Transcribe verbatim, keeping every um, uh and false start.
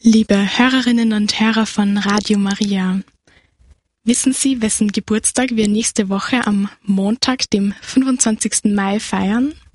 Liebe Hörerinnen und Hörer von Radio Maria, wissen Sie, wessen Geburtstag wir nächste Woche am Montag, dem fünfundzwanzigsten Mai, feiern?